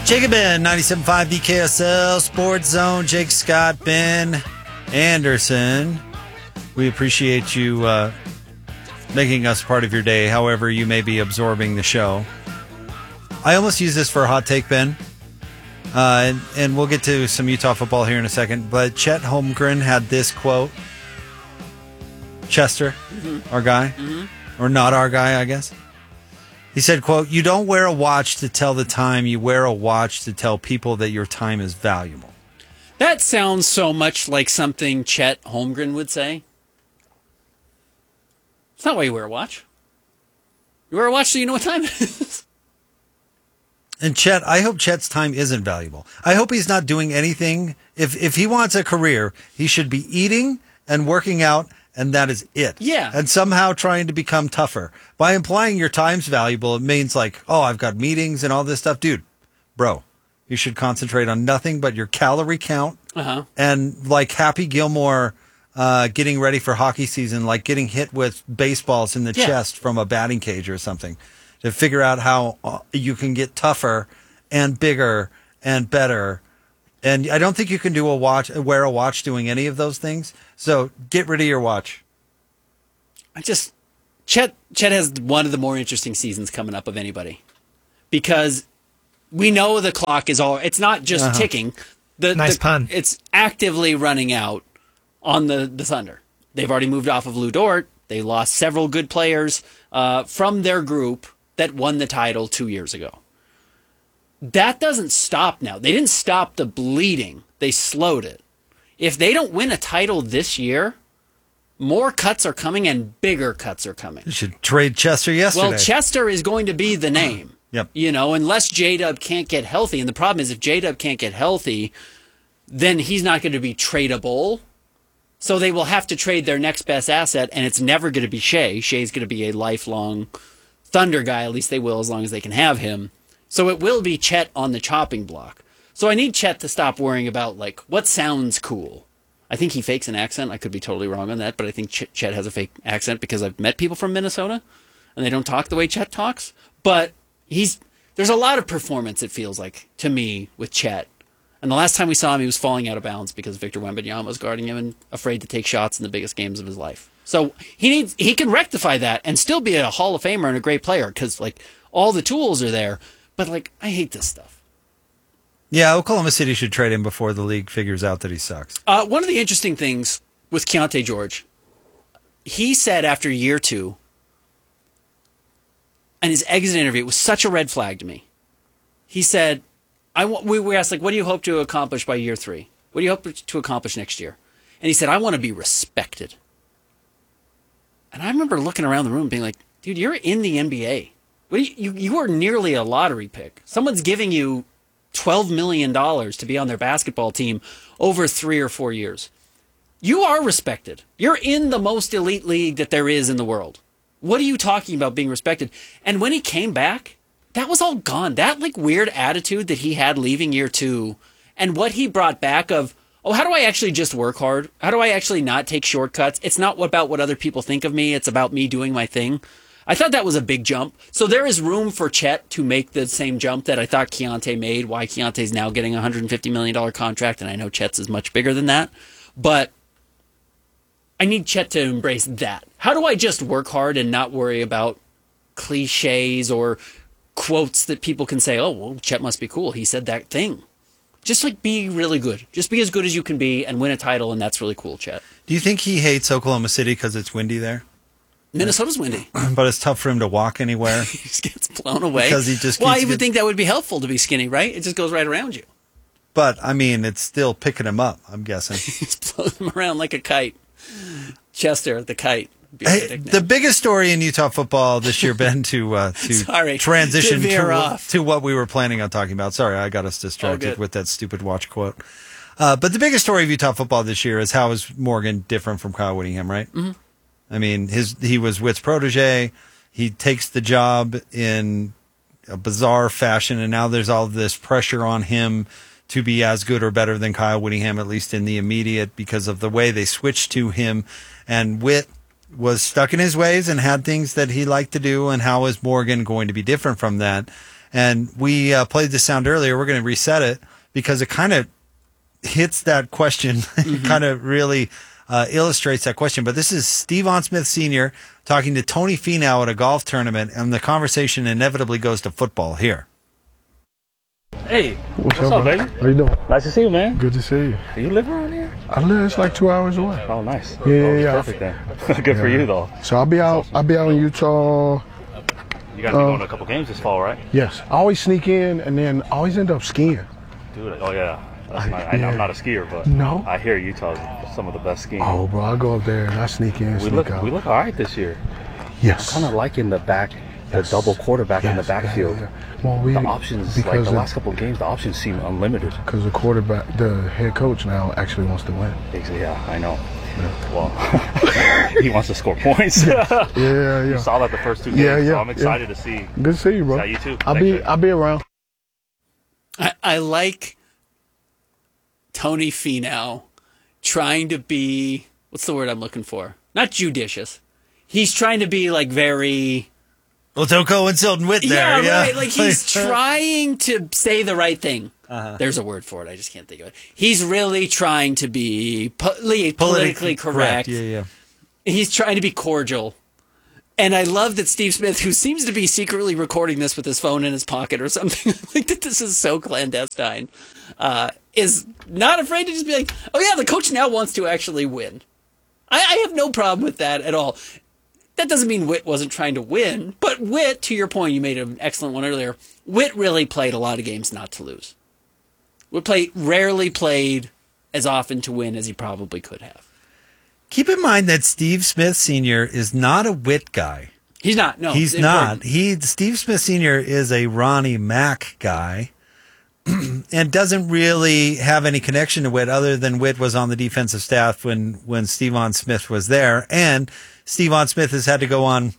Jacob Ben, 97.5 DKSL Sports Zone. Jake Scott, Ben Anderson. We appreciate you making us part of your day, however you may be absorbing the show. I almost use this for a hot take, Ben. And we'll get to some Utah football here in a second. But Chet Holmgren had this quote. Chester, our guy. Or not our guy, I guess. He said, quote, "You don't wear a watch to tell the time. You wear a watch to tell people that your time is valuable." That sounds so much like something Chet Holmgren would say. It's not why you wear a watch. You wear a watch so you know what time it is. And Chet, I hope Chet's time isn't valuable. I hope he's not doing anything. If he wants a career, he should be eating and working out, and that is it. Yeah. And somehow trying to become tougher. By implying your time's valuable, it means like, oh, I've got meetings and all this stuff. Dude, bro, you should concentrate on nothing but your calorie count. And like Happy Gilmore getting ready for hockey season, like getting hit with baseballs in the chest from a batting cage or something, to figure out how you can get tougher and bigger and better. And I don't think you can wear a watch doing any of those things. So get rid of your watch. Chet has one of the more interesting seasons coming up of anybody, because we know the clock is it's not just ticking. Nice pun. It's actively running out on the Thunder. They've already moved off of Lou Dort. They lost several good players from their group that won the title 2 years ago. That doesn't stop now. They didn't stop the bleeding. They slowed it. If they don't win a title this year, more cuts are coming and bigger cuts are coming. You should trade Chester yesterday. Well, Chester is going to be the name. Yep. You know, unless J-Dub can't get healthy. And the problem is if J-Dub can't get healthy, then he's not going to be tradable. So they will have to trade their next best asset, and it's never going to be Shea. Shea's going to be a lifelong Thunder guy. At least they will, as long as they can have him. So it will be Chet on the chopping block. So I need Chet to stop worrying about, like, what sounds cool. I think he fakes an accent. I could be totally wrong on that, but I think Chet has a fake accent because I've met people from Minnesota, and they don't talk the way Chet talks. But there's a lot of performance, it feels like, to me, with Chet. And the last time we saw him, he was falling out of bounds because Victor Wembanyama was guarding him and afraid to take shots in the biggest games of his life. So he can rectify that and still be a Hall of Famer and a great player because, like, all the tools are there. But, like, I hate this stuff. Yeah, Oklahoma City should trade him before the league figures out that he sucks. One of the interesting things with Keontae George, he said after year 2, and his exit interview, it was such a red flag to me. He said, we asked, like, what do you hope to accomplish by year 3? What do you hope to accomplish next year? And he said, I want to be respected. And I remember looking around the room being like, dude, you're in the NBA. You are nearly a lottery pick. Someone's giving you $12 million to be on their basketball team over 3 or 4 years. You are respected. You're in the most elite league that there is in the world. What are you talking about being respected? And when he came back, that was all gone. That, like, weird attitude that he had leaving year 2 and what he brought back of, oh, how do I actually just work hard? How do I actually not take shortcuts? It's not about what other people think of me. It's about me doing my thing. I thought that was a big jump. So there is room for Chet to make the same jump that I thought Keontae made, why Keontae's now getting a $150 million contract, and I know Chet's is much bigger than that. But I need Chet to embrace that. How do I just work hard and not worry about cliches or quotes that people can say, oh, well, Chet must be cool. He said that thing. Just, like, be really good. Just be as good as you can be and win a title, and that's really cool, Chet. Do you think he hates Oklahoma City because it's windy there? Minnesota's windy. But it's tough for him to walk anywhere. He just gets blown away. Because he just Well, you would think that would be helpful to be skinny, right? It just goes right around you. But, I mean, it's still picking him up, I'm guessing. He's blowing him around like a kite. Chester, the kite. Hey, the biggest story in Utah football this year, Ben, to transition to what we were planning on talking about. Sorry, I got us distracted with that stupid watch quote. But the biggest story of Utah football this year is how is Morgan different from Kyle Whittingham, right? Mm-hmm. I mean, he was Witt's protege. He takes the job in a bizarre fashion, and now there's all this pressure on him to be as good or better than Kyle Whittingham, at least in the immediate, because of the way they switched to him. And Witt was stuck in his ways and had things that he liked to do, and how is Morgan going to be different from that? And we played the sound earlier. We're going to reset it because it kind of hits that question. It kind of really illustrates that question. But this is Steve Von Smith Sr. talking to Tony Finau at a golf tournament, and the conversation inevitably goes to football here. Hey, what's up, baby? How you doing? Nice to see you, man. Good to see you. Do you live around here? I live. It's like 2 hours away. Oh, nice. Yeah. Perfect then. Good for you, though. So I'll be out. I'll be out in Utah. You got to be going to a couple games this fall, right? Yes. I always sneak in, and then I always end up skiing. Dude, oh yeah. I'm not a skier, but no. I hear Utah's some of the best skiing. Oh, bro, I go up there and I sneak in, sneak out. We look all right this year. Yes. I'm kind of liking the double quarterback in the backfield. Yeah. Well, the options, like the last couple of games, the options seem unlimited. Because the head coach now actually wants to win. Yeah, I know. Yeah. Well, he wants to score points. Yeah. You saw that the first 2 games, so I'm excited to see. Good to see you, bro. You too. I'll be around. I like Tony Finau trying to be, what's the word I'm looking for? Not judicious. He's trying to be like very... Well, don't go insulting Whit there. Yeah, right. Like he's trying to say the right thing. There's a word for it. I just can't think of it. He's really trying to be politically correct. Yeah. He's trying to be cordial. And I love that Steve Smith, who seems to be secretly recording this with his phone in his pocket or something, like that this is so clandestine, is not afraid to just be like, oh yeah, the coach now wants to actually win. I have no problem with that at all. That doesn't mean Whit wasn't trying to win, but Whit, to your point, you made an excellent one earlier, Whit really played a lot of games not to lose. Whit rarely played as often to win as he probably could have. Keep in mind that Steve Smith Sr. is not a Whit guy. He's not, no. He's not. Steve Smith Sr. is a Ronnie Mack guy and doesn't really have any connection to Whit other than Whit was on the defensive staff when Steve Von Smith was there. And Steve Von Smith has had to go on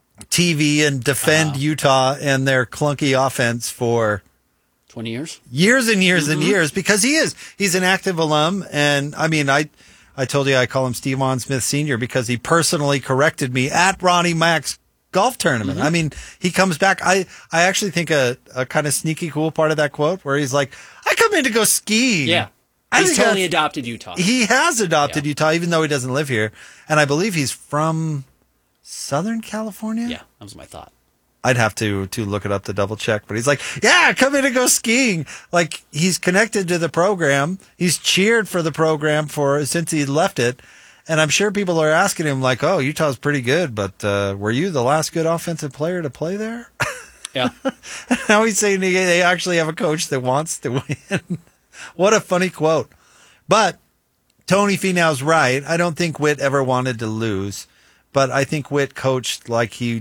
TV and defend Utah and their clunky offense for 20 years? Years and years and years, because he's an active alum. And I mean, I told you I call him Steve Von Smith Sr. because he personally corrected me at Ronnie Mack's golf tournament. I mean, he comes back. I actually think a kind of sneaky cool part of that quote where he's like, I come in to go skiing. Yeah. He's totally adopted Utah. He has adopted Utah, even though he doesn't live here. And I believe he's from Southern California. Yeah, that was my thought. I'd have to look it up to double check. But he's like, yeah, come in and go skiing. Like, he's connected to the program. He's cheered for the program since he left it. And I'm sure people are asking him, like, oh, Utah's pretty good, but were you the last good offensive player to play there? Yeah. Now he's saying they actually have a coach that wants to win. What a funny quote. But Tony Finau's right. I don't think Whit ever wanted to lose, but I think Whit coached like he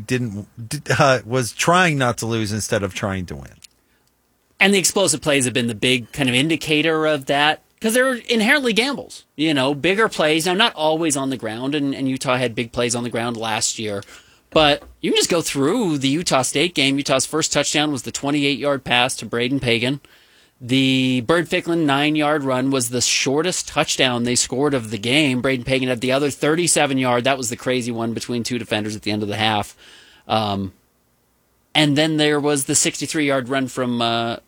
was trying not to lose instead of trying to win. And the explosive plays have been the big kind of indicator of that because they're inherently gambles. You know, bigger plays. Now, not always on the ground, and Utah had big plays on the ground last year. But you can just go through the Utah State game. Utah's first touchdown was the 28-yard pass to Braden Pagan. The Bird Ficklin 9-yard run was the shortest touchdown they scored of the game. Braden Pagan had the other 37-yard. That was the crazy one between two defenders at the end of the half. And then there was the 63-yard run from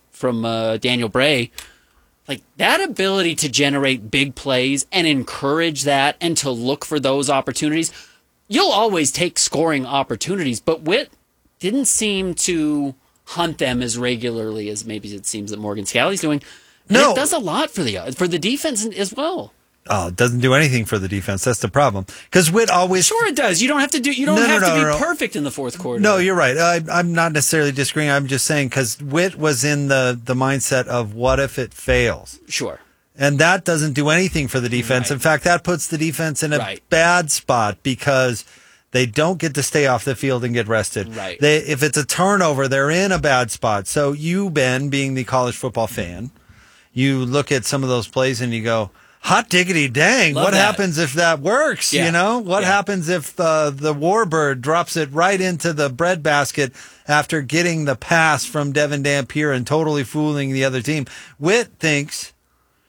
Daniel Bray. Like, that ability to generate big plays and encourage that and to look for those opportunities. You'll always take scoring opportunities, but Whit didn't seem to hunt them as regularly as maybe it seems that Morgan Scalley's doing. No. It does a lot for the defense as well. Oh, it doesn't do anything for the defense. That's the problem. Because Whit always... Sure it does. You don't have to be perfect in the fourth quarter. No, you're right. I'm not necessarily disagreeing. I'm just saying because Whit was in the mindset of what if it fails? Sure. And that doesn't do anything for the defense. Right. In fact, that puts the defense in a bad spot because they don't get to stay off the field and get rested. Right. If it's a turnover, they're in a bad spot. So you, Ben, being the college football fan, you look at some of those plays and you go, hot diggity dang, what happens if that works? Yeah. You know, what happens if the Warbird drops it right into the breadbasket after getting the pass from Devin Dampier and totally fooling the other team? Whit thinks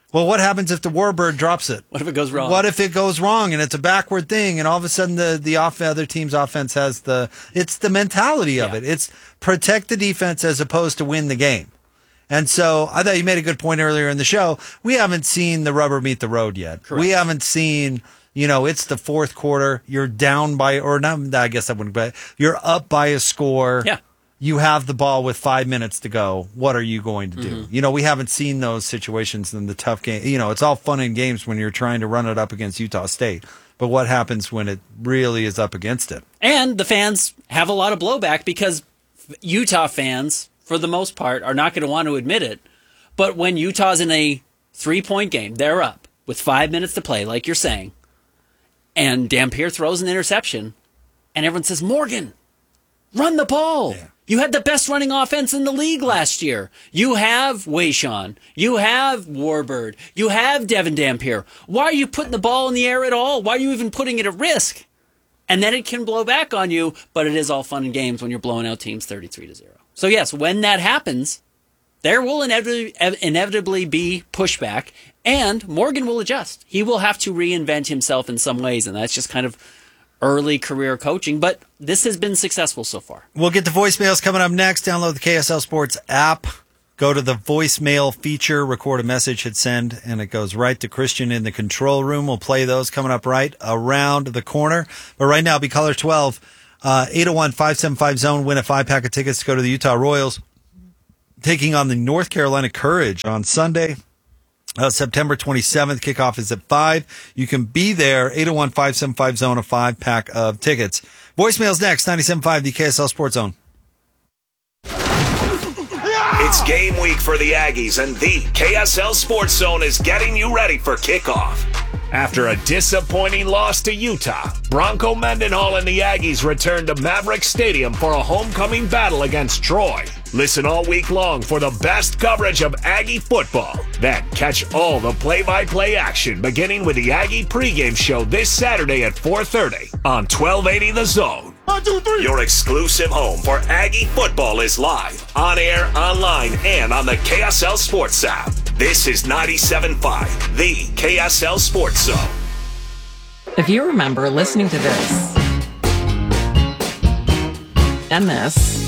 Well, what happens if the Warbird drops it? What if it goes wrong? What if it goes wrong and it's a backward thing and all of a sudden the other team's offense has it's the mentality of it. It's protect the defense as opposed to win the game. And so I thought you made a good point earlier in the show. We haven't seen the rubber meet the road yet. Correct. We haven't seen, it's the fourth quarter. You're down by, or not, I guess I wouldn't, but you're up by a score. Yeah. You have the ball with 5 minutes to go. What are you going to do? We haven't seen those situations in the tough game. It's all fun and games when you're trying to run it up against Utah State. But what happens when it really is up against it? And the fans have a lot of blowback because Utah fans, for the most part, are not going to want to admit it. But when Utah's in a 3-point game, they're up with 5 minutes to play, like you're saying, and Dampier throws an interception, and everyone says, Morgan, run the ball. Yeah. You had the best running offense in the league last year. You have Wayshawn. You have Warbird. You have Devin Dampier. Why are you putting the ball in the air at all? Why are you even putting it at risk? And then it can blow back on you, but it is all fun and games when you're blowing out teams 33-0. So yes, when that happens, there will inevitably be pushback, and Morgan will adjust. He will have to reinvent himself in some ways, and that's just kind of early career coaching, but this has been successful so far. We'll get the voicemails coming up next. Download the KSL Sports app. Go to the voicemail feature, record a message, hit send, and it goes right to Christian in the control room. We'll play those coming up right around the corner. But right now, be caller 12, 801-575-ZONE. Win a 5-pack of tickets to go to the Utah Royals, taking on the North Carolina Courage on Sunday. September 27th. Kickoff is at 5. You can be there. 801-575-ZONE, a 5-pack of tickets. Voicemails next. 97.5, the KSL Sports Zone. It's game week for the Aggies, and the KSL Sports Zone is getting you ready for kickoff. After a disappointing loss to Utah, Bronco Mendenhall and the Aggies return to Maverick Stadium for a homecoming battle against Troy. Listen all week long for the best coverage of Aggie football. Then catch all the play-by-play action beginning with the Aggie pregame show this Saturday at 4:30 on 1280 The Zone. 1, 2, 3. Your exclusive home for Aggie football is live, on air, online, and on the KSL Sports app. This is 97.5, the KSL Sports Zone. If you remember listening to this, and this,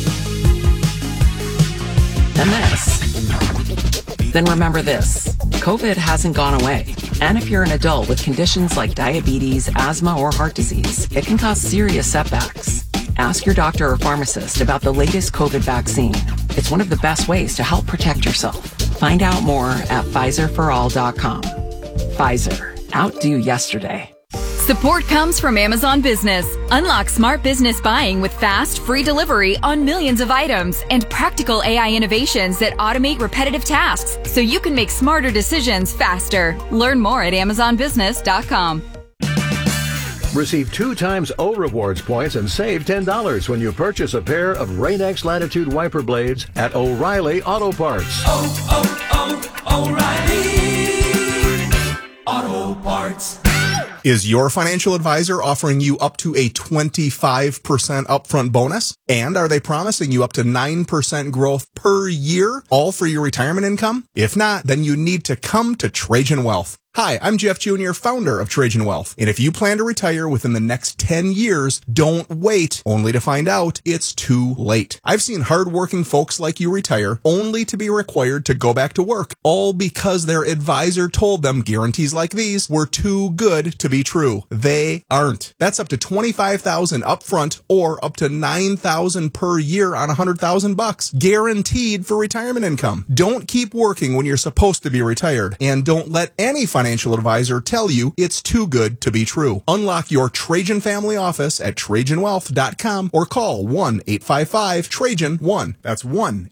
and this, then remember this. COVID hasn't gone away. And if you're an adult with conditions like diabetes, asthma, or heart disease, it can cause serious setbacks. Ask your doctor or pharmacist about the latest COVID vaccine. It's one of the best ways to help protect yourself. Find out more at PfizerForAll.com. Pfizer. Outdo yesterday. Support comes from Amazon Business. Unlock smart business buying with fast, free delivery on millions of items and practical AI innovations that automate repetitive tasks so you can make smarter decisions faster. Learn more at AmazonBusiness.com. Receive 2 times O Rewards points and save $10 when you purchase a pair of Rain-X Latitude wiper blades at O'Reilly Auto Parts. O'Reilly Auto Parts. Is your financial advisor offering you up to a 25% upfront bonus? And are they promising you up to 9% growth per year, all for your retirement income? If not, then you need to come to Trajan Wealth. Hi, I'm Jeff Jr., founder of Trajan Wealth. And if you plan to retire within the next 10 years, don't wait only to find out it's too late. I've seen hardworking folks like you retire only to be required to go back to work, all because their advisor told them guarantees like these were too good to be true. They aren't. That's up to $25,000 upfront or up to $9,000 per year on $100,000, guaranteed for retirement income. Don't keep working when you're supposed to be retired, and don't let any financial advisor tell you it's too good to be true. Unlock your Trajan family office at TrajanWealth.com or call 1-855-TRAJAN-1. That's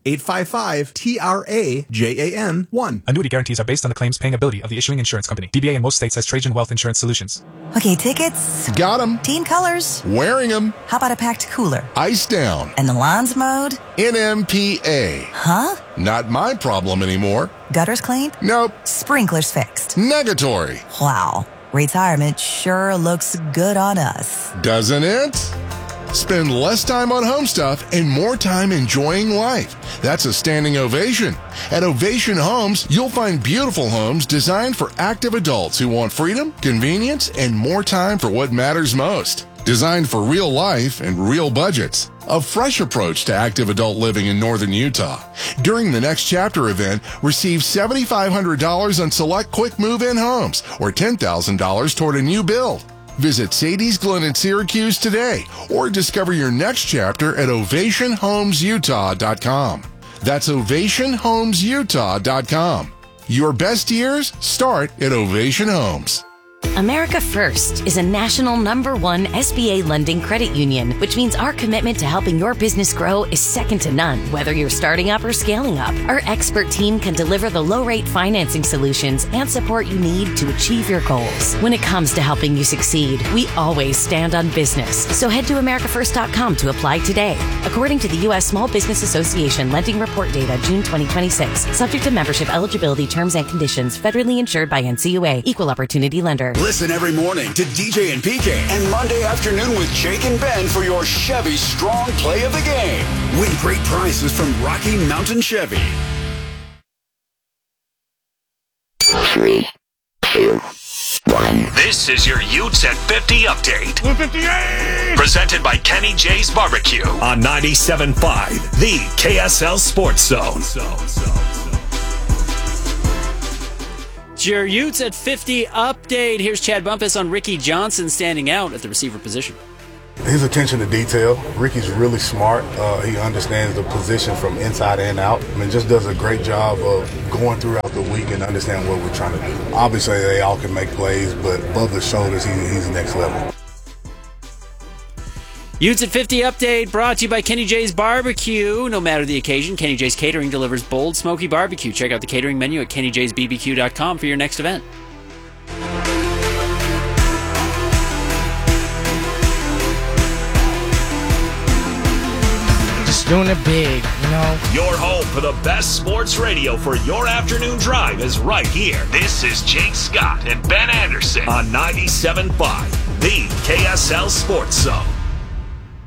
1-855-TRAJAN-1. Annuity guarantees are based on the claims paying ability of the issuing insurance company. DBA in most states says Trajan Wealth Insurance Solutions. Okay, tickets. Got them. Team colors. Wearing them. How about a packed cooler? Ice down. And the lawns mowed? NMPA. Huh? Not my problem anymore. Gutters cleaned? Nope. Sprinklers fixed? Negatory. Wow. Retirement sure looks good on us. Doesn't it? Spend less time on home stuff and more time enjoying life. That's a standing ovation. At Ovation Homes, you'll find beautiful homes designed for active adults who want freedom, convenience, and more time for what matters most. Designed for real life and real budgets. A fresh approach to active adult living in northern Utah. During the Next Chapter event, receive $7,500 on select quick move-in homes or $10,000 toward a new build. Visit Sadie's Glen in Syracuse today or discover your next chapter at OvationHomesUtah.com. That's OvationHomesUtah.com. Your best years start at Ovation Homes. America First is a national #1 SBA lending credit union, which means our commitment to helping your business grow is second to none, whether you're starting up or scaling up. Our expert team can deliver the low-rate financing solutions and support you need to achieve your goals. When it comes to helping you succeed, we always stand on business. So head to AmericaFirst.com to apply today. According to the U.S. Small Business Association Lending Report Data, June 2026, subject to membership eligibility, terms and conditions, federally insured by NCUA, Equal Opportunity Lender. Listen every morning to DJ and PK and Monday afternoon with Jake and Ben for your Chevy Strong Play of the Game. Win great prizes from Rocky Mountain Chevy. 3, 2, 1. This is your Utes at 50 update. 58! Presented by Kenny J's Barbecue on 97.5, the KSL Sports Zone. Your Utes at 50 update. Here's Chad Bumpus on Ricky Johnson standing out at the receiver position. His attention to detail. Ricky's really smart. He understands the position from inside and out. I mean, just does a great job of going throughout the week and understanding what we're trying to do. Obviously, they all can make plays, but above the shoulders, he's next level. Utes at 50 update brought to you by Kenny J's Barbecue. No matter the occasion, Kenny J's Catering delivers bold, smoky barbecue. Check out the catering menu at KennyJ'sBBQ.com for your next event. Just doing it big, you know? Your home for the best sports radio for your afternoon drive is right here. This is Jake Scott and Ben Anderson on 97.5, the KSL Sports Zone.